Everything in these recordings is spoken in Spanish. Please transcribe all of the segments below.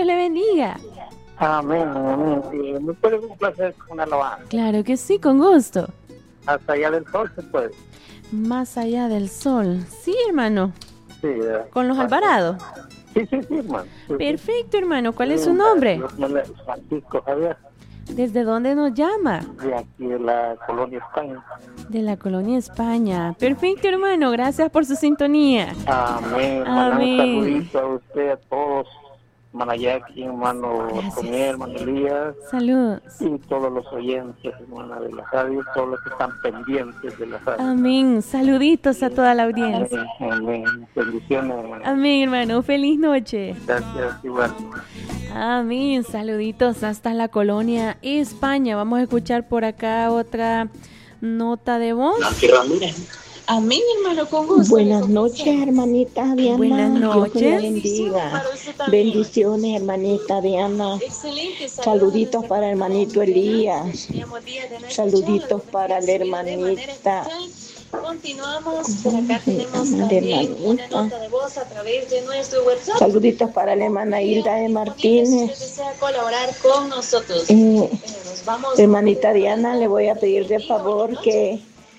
Dios le bendiga. Amén, amén. Sí, me puede complacer con una alabanza. Claro que sí, con gusto. Hasta allá del sol se puede. Más allá del sol. Sí, hermano. Sí, Con los Alvarado. sí, hermano. Sí, Perfecto, hermano. ¿Cuál es sí. su nombre? Francisco Javier, ¿Desde dónde nos llama? de aquí de la colonia España. De la colonia España. Perfecto, hermano. Gracias por su sintonía. Amén. Amén. Un saludito a usted, a todos. Hermana Jackie, hermano Toniel, hermano Elías. Saludos. Y todos los oyentes, hermana de la radio, todos los que están pendientes de la radio. Amén. Saluditos a toda la audiencia. Amén. Bendiciones. Amén, hermano. Feliz noche. Gracias, igual. Amén. Saluditos hasta la colonia España. Vamos a escuchar por acá otra nota de voz. Amén, hermano, con gusto. Buenas noches, hermanita Diana. Buenas noches. Dios me bendiga. Bendiciones, hermanita Diana. Excelente. Saluditos para el hermanito Elías. Saluditos para la hermanita. Continuamos. Por acá tenemos también una nota de voz a través de nuestro WhatsApp. Saluditos para la hermana Hilda de Martínez. Si usted desea colaborar con nosotros, nos vamos. Hermanita Diana, le voy a pedir de favor que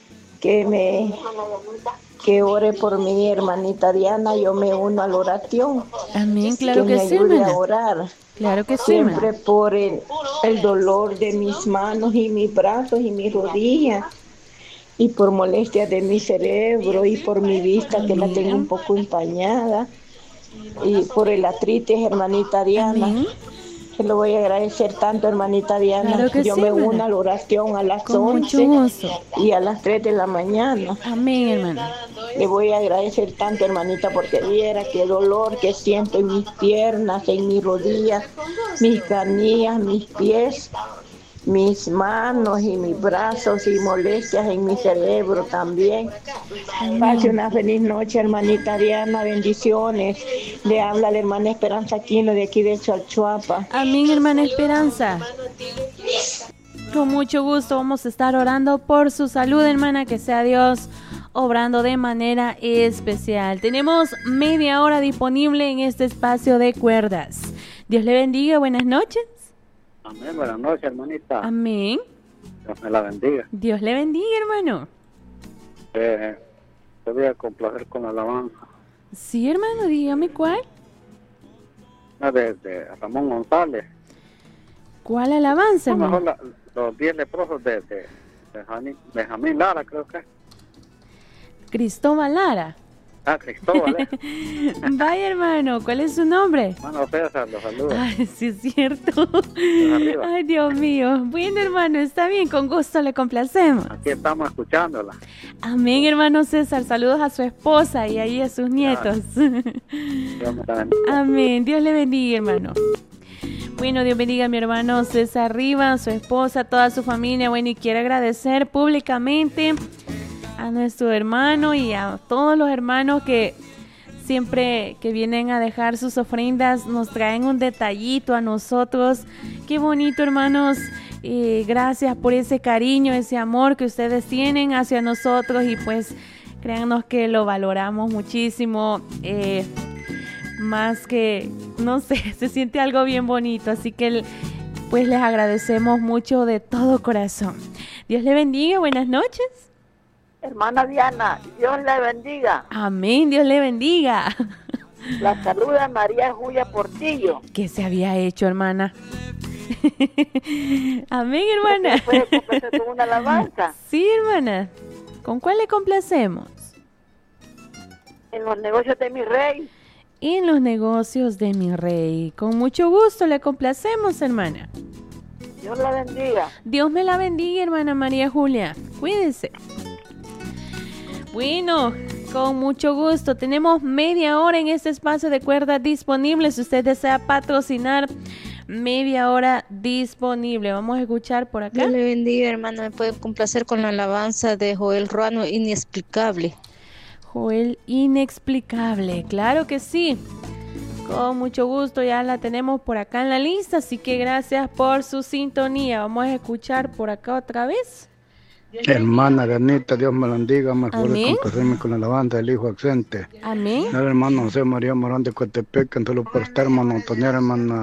ore por mi hermanita Diana. Yo me uno a la oración. Amén, claro que me sí, ayude hermana. a orar. Claro que sí, Siempre hermana. por el dolor de mis manos y mis brazos y mis rodillas, y por molestias de mi cerebro y por mi vista que la tengo un poco empañada, y por el artritis, hermanita Diana. Amén. Se lo voy a agradecer tanto, hermanita Diana. Claro que yo sí, me hermana. uno a la oración a las Con mucho 11 gusto. y a las 3 de la mañana. Amén, hermana. Le voy a agradecer tanto, hermanita, porque viera qué dolor que siento en mis piernas, en mis rodillas, mis canillas, mis pies, mis manos y mis brazos, y molestias en mi cerebro también. Pase una feliz noche, hermanita Diana. Bendiciones. Le habla la hermana Esperanza Aquino de aquí de Chalchuapa. Amén, hermana Esperanza. Con mucho gusto vamos a estar orando por su salud, hermana, que sea Dios obrando de manera especial. Tenemos media hora disponible en este espacio de cuerdas. Dios le bendiga, buenas noches. Amén, buenas noches, hermanita. Amén. Dios me la bendiga. Dios le bendiga, hermano. Te voy a complacer con la alabanza. Sí, hermano, dígame cuál. De Ramón González. ¿Cuál alabanza, A lo hermano? mejor los 10 leprosos de Benjamín Lara, creo que. Cristóbal Lara. Cristóbal. Vaya, hermano, ¿cuál es su nombre? Hermano César, los saludos. Ay, sí es cierto. Arriba. Ay, Dios mío. Bueno, hermano, está bien, con gusto le complacemos. Aquí estamos escuchándola. Amén, hermano César. Saludos a su esposa y ahí a sus nietos. Dios me la bendiga. Amén. Dios le bendiga, hermano. Bueno, Dios bendiga a mi hermano César Rivas, su esposa, toda su familia. Bueno, y quiero agradecer públicamente a nuestro hermano y a todos los hermanos que siempre que vienen a dejar sus ofrendas nos traen un detallito a nosotros. Qué bonito, hermanos. Gracias por ese cariño, ese amor que ustedes tienen hacia nosotros, y pues créannos que lo valoramos muchísimo. Más que, no sé, se siente algo bien bonito, así que pues les agradecemos mucho de todo corazón. Dios le bendiga, buenas noches. Hermana Diana, Dios la bendiga. Amén, Dios le bendiga. La saluda María Julia Portillo. ¿Qué se había hecho, hermana? Amén, hermana. ¿Puede complacer con una alabanza? Sí, hermana. ¿Con cuál le complacemos? En los negocios de mi rey. En los negocios de mi rey. Con mucho gusto le complacemos, hermana. Dios la bendiga. Dios me la bendiga, hermana María Julia. Cuídese. Bueno, con mucho gusto. Tenemos media hora en este espacio de cuerdas disponible. Si usted desea patrocinar, media hora disponible. Vamos a escuchar por acá. Dios le bendiga, hermana. Me puede complacer con la alabanza de Joel Ruano, Inexplicable. Joel, Inexplicable. Claro que sí. Con mucho gusto, ya la tenemos por acá en la lista. Así que gracias por su sintonía. Vamos a escuchar por acá otra vez. Hermana Dianita, Dios me la bendiga, me puede Amén. complacerme con la alabanza del Hijo ausente. Amén. El hermano José María Morán de Coatepec, en solo por estar, hermano Antonio, hermana